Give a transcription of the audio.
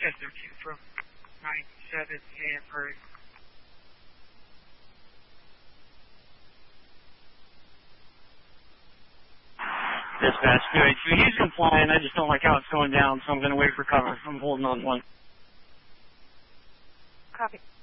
Cessna 2 from 97 Hanford. Dispatch 282. He's been flying. I just don't like how it's going down, so I'm going to wait for cover. I'm holding on one. Copy.